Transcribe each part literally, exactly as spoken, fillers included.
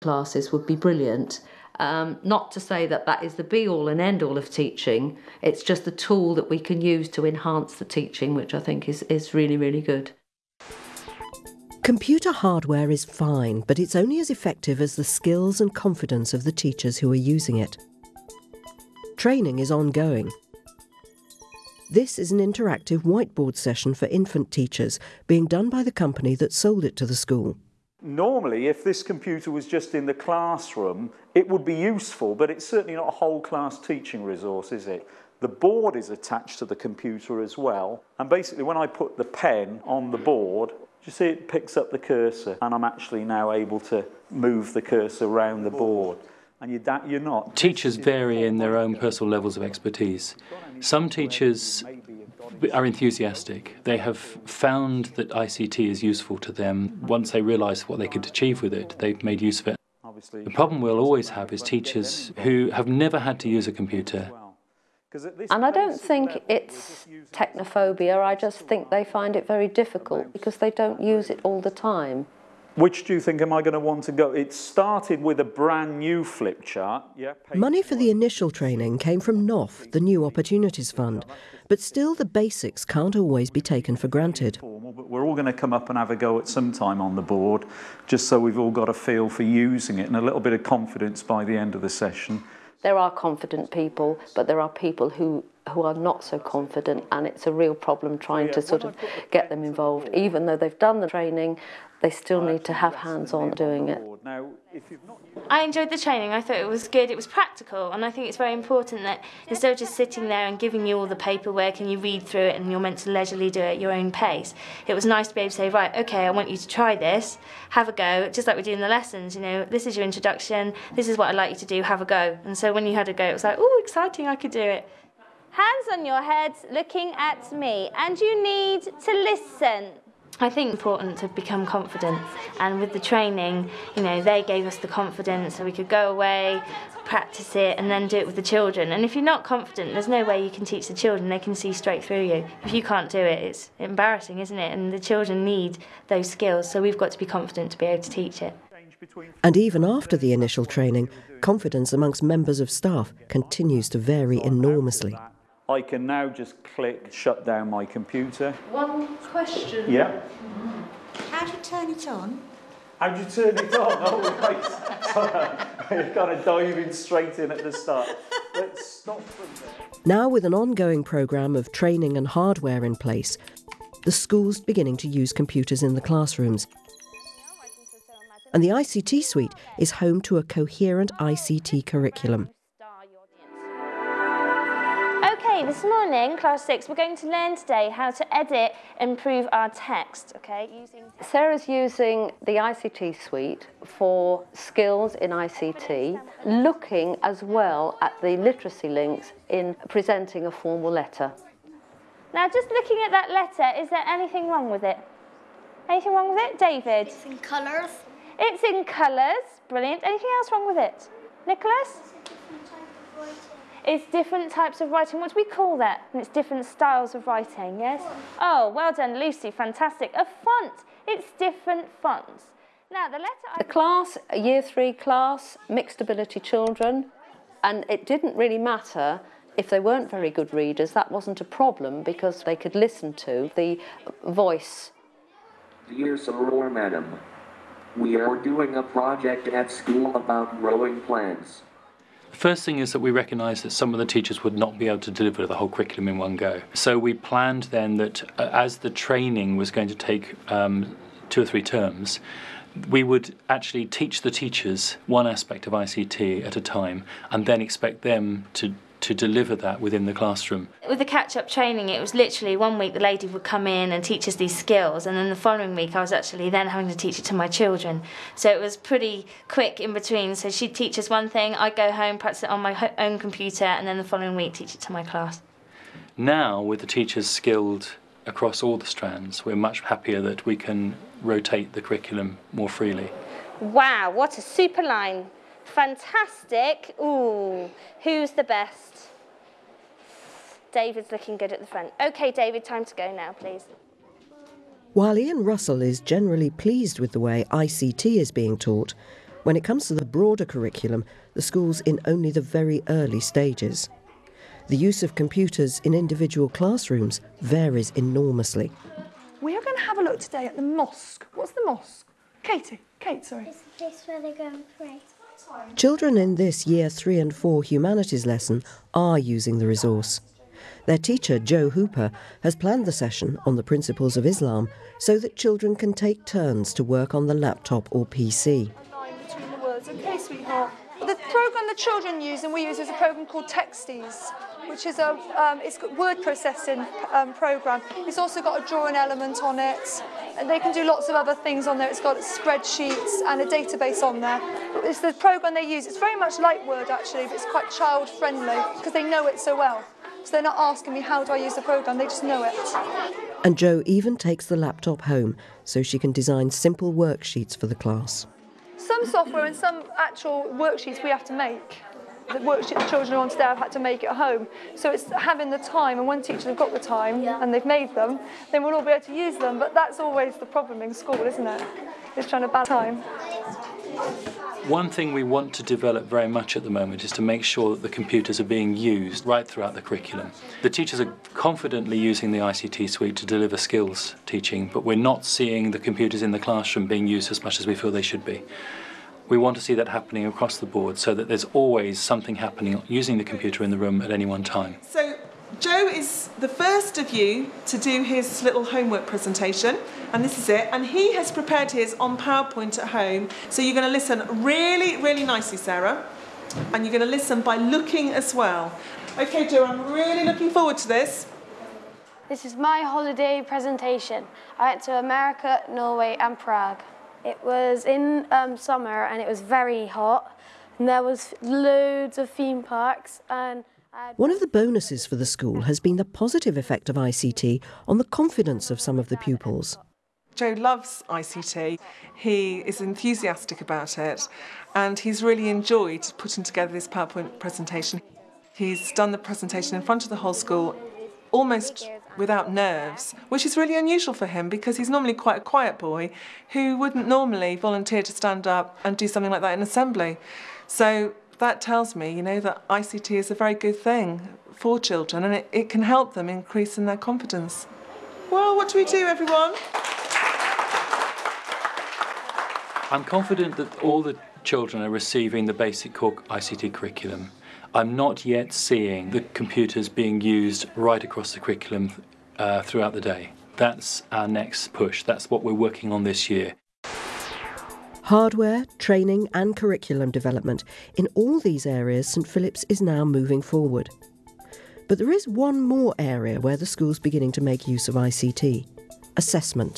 classes would be brilliant. Um, not to say that that is the be-all and end-all of teaching, it's just a tool that we can use to enhance the teaching, which I think is, is really, really good. Computer hardware is fine, but it's only as effective as the skills and confidence of the teachers who are using it. Training is ongoing. This is an interactive whiteboard session for infant teachers being done by the company that sold it to the school. Normally, if this computer was just in the classroom, it would be useful, but it's certainly not a whole class teaching resource, is it? The board is attached to the computer as well, and basically when I put the pen on the board, you see it picks up the cursor, and I'm actually now able to move the cursor around the board. And you're, you're not. Teachers vary in their own personal levels of expertise. Some teachers are enthusiastic. They have found that I C T is useful to them. Once they realise what they could achieve with it, they've made use of it. The problem we'll always have is teachers who have never had to use a computer. And I don't think it's technophobia, I just think they find it very difficult because they don't use it all the time. Which do you think am I going to want to go? It started with a brand new flip chart. Yeah, Money for the initial training came from N O F, the New Opportunities Fund, but still the basics can't always be taken for granted. But we're all going to come up and have a go at some time on the board, just so we've all got a feel for using it and a little bit of confidence by the end of the session. There are confident people, but there are people who, who are not so confident, and it's a real problem trying to sort of get them involved. Even though they've done the training, they still need to have hands-on doing it. I enjoyed the training. I thought it was good. It was practical, and I think it's very important that instead of just sitting there and giving you all the paperwork and you read through it and you're meant to leisurely do it at your own pace, it was nice to be able to say, right, okay, I want you to try this, have a go, just like we do in the lessons, you know, this is your introduction, this is what I'd like you to do, have a go. And so when you had a go, it was like, oh, exciting, I could do it. Hands on your heads, looking at me, and you need to listen. I think it's important to become confident, and with the training, you know, they gave us the confidence so we could go away, practice it, and then do it with the children. And if you're not confident, there's no way you can teach the children. They can see straight through you. If you can't do it, it's embarrassing, isn't it? And the children need those skills, so we've got to be confident to be able to teach it. And even after the initial training, confidence amongst members of staff continues to vary enormously. I can now just click shut down my computer. One question. Yeah. How do you turn it on? How do you turn it on? Oh, right. Sorry. You're kind of diving straight in at the start. Let's stop from there. Now, with an ongoing programme of training and hardware in place, the school's beginning to use computers in the classrooms. And the I C T suite is home to a coherent I C T curriculum. This morning, class six, we're going to learn today how to edit and improve our text, okay? Using Sarah's using the I C T suite for skills in I C T, looking as well at the literacy links in presenting a formal letter. Now, just looking at that letter, is there anything wrong with it? Anything wrong with it, David? It's in colours. It's in colours. Brilliant. Anything else wrong with it? Nicholas? It's different types of writing. What do we call that? And it's different styles of writing, yes? Oh, well done, Lucy. Fantastic. A font. It's different fonts. Now, the letter... The class, a year three class, mixed ability children, and it didn't really matter if they weren't very good readers. That wasn't a problem because they could listen to the voice. Dear Soror Madam, we are doing a project at school about growing plants. The first thing is that we recognise that some of the teachers would not be able to deliver the whole curriculum in one go. So we planned then that uh, as the training was going to take um, two or three terms, we would actually teach the teachers one aspect of I C T at a time and then expect them to to deliver that within the classroom. With the catch-up training, it was literally one week the lady would come in and teach us these skills, and then the following week I was actually then having to teach it to my children. So it was pretty quick in between. So she'd teach us one thing, I'd go home, practice it on my own computer, and then the following week teach it to my class. Now, with the teachers skilled across all the strands, we're much happier that we can rotate the curriculum more freely. Wow, what a super line. Fantastic. Ooh, who's the best? David's looking good at the front. OK, David, time to go now, please. While Ian Russell is generally pleased with the way I C T is being taught, When it comes to the broader curriculum, the school's in only the very early stages. The use of computers in individual classrooms varies enormously. We are going to have a look today at the mosque. What's the mosque? Katie, Kate, sorry. Is this where they go and pray? Children in this Year three and four humanities lesson are using the resource. Their teacher, Joe Hooper, has planned the session on the principles of Islam so that children can take turns to work on the laptop or P C. Between the words. Okay, sweetheart. The program the children use and we use is a program called Texties, which is a um, it's got word processing um, program. It's also got a drawing element on it, and they can do lots of other things on there. It's got spreadsheets and a database on there. It's the program they use. It's very much like Word actually, but it's quite child friendly because they know it so well. So they're not asking me how do I use the program, they just know it. And Jo even takes the laptop home so she can design simple worksheets for the class. Some software and some actual worksheets we have to make. The worksheet the children on today have had to make at home. So it's having the time, and when teachers have got the time and they've made them, then we'll all be able to use them. But that's always the problem in school, isn't it? It's trying to balance time. One thing we want to develop very much at the moment is to make sure that the computers are being used right throughout the curriculum. The teachers are confidently using the I C T suite to deliver skills teaching, but we're not seeing the computers in the classroom being used as much as we feel they should be. We want to see that happening across the board so that there's always something happening using the computer in the room at any one time. So Joe is the first of you to do his little homework presentation, and this is it, and he has prepared his on PowerPoint at home. So you're going to listen really, really nicely, Sarah, and you're going to listen by looking as well. Okay, Joe, I'm really looking forward to this. This is my holiday presentation. I went to America, Norway and Prague. It was in um, summer and it was very hot, and there was loads of theme parks. And one of the bonuses for the school has been the positive effect of I C T on the confidence of some of the pupils. Joe loves I C T, he is enthusiastic about it, and he's really enjoyed putting together this PowerPoint presentation. He's done the presentation in front of the whole school almost without nerves, which is really unusual for him because he's normally quite a quiet boy who wouldn't normally volunteer to stand up and do something like that in assembly. So that tells me, you know, that I C T is a very good thing for children, and it, it can help them increase in their confidence. Well, what do we do, everyone? I'm confident that all the children are receiving the basic core I C T curriculum. I'm not yet seeing the computers being used right across the curriculum uh, throughout the day. That's our next push. That's what we're working on this year. Hardware, training and curriculum development. In all these areas, St Philip's is now moving forward. But there is one more area where the school's beginning to make use of I C T: assessment.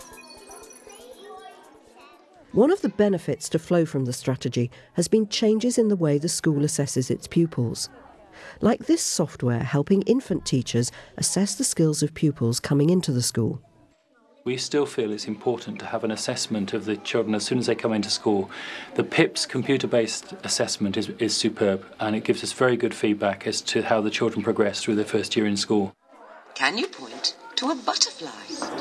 One of the benefits to flow from the strategy has been changes in the way the school assesses its pupils. Like this software helping infant teachers assess the skills of pupils coming into the school. We still feel it's important to have an assessment of the children as soon as they come into school. The P I P S computer-based assessment is, is superb, and it gives us very good feedback as to how the children progress through their first year in school. Can you point to a butterfly?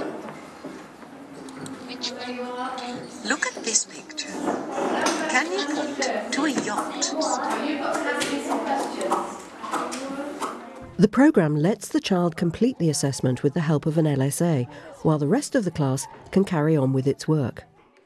Which way? Look at this picture. Can you point to a yacht? The programme lets the child complete the assessment with the help of an L S A, while the rest of the class can carry on with its work.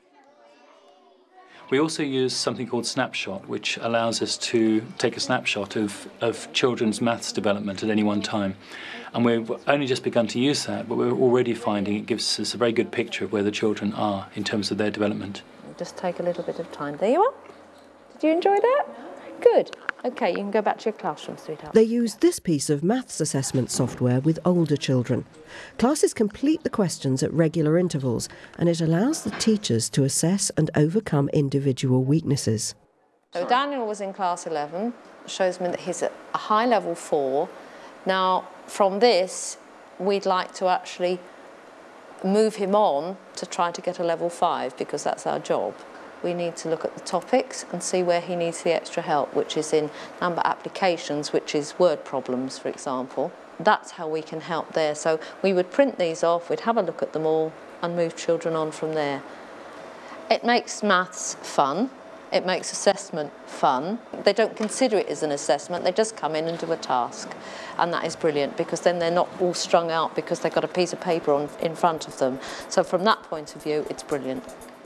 We also use something called Snapshot, which allows us to take a snapshot of, of children's maths development at any one time. And we've only just begun to use that, but we're already finding it gives us a very good picture of where the children are in terms of their development. Just take a little bit of time. There you are. Did you enjoy that? Good. OK, you can go back to your classroom, sweetheart. They use this piece of maths assessment software with older children. Classes complete the questions at regular intervals, and it allows the teachers to assess and overcome individual weaknesses. So Daniel was in class eleven, shows me that he's at a high level four. Now, from this, we'd like to actually move him on to try to get a level five, because that's our job. We need to look at the topics and see where he needs the extra help, which is in number applications, which is word problems, for example. That's how we can help there. So we would print these off, we'd have a look at them all and move children on from there. It makes maths fun. It makes assessment fun. They don't consider it as an assessment, they just come in and do a task. And that is brilliant because then they're not all strung out because they've got a piece of paper on, in front of them. So from that point of view, it's brilliant.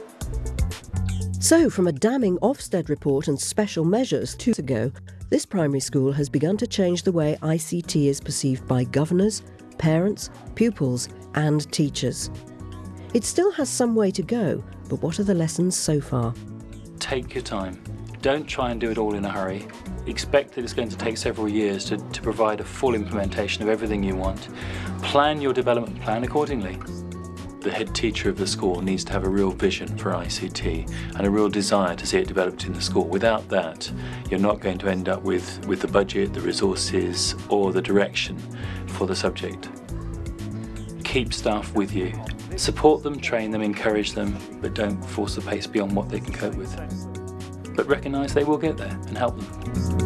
So, from a damning Ofsted report and special measures two years ago, this primary school has begun to change the way I C T is perceived by governors, parents, pupils and teachers. It still has some way to go, but what are the lessons so far? Take your time. Don't try and do it all in a hurry. Expect that it's going to take several years to, to provide a full implementation of everything you want. Plan your development plan accordingly. The head teacher of the school needs to have a real vision for I C T and a real desire to see it developed in the school. Without that, you're not going to end up with, with the budget, the resources or the direction for the subject. Keep staff with you. Support them, train them, encourage them, but don't force the pace beyond what they can cope with. But recognise they will get there and help them.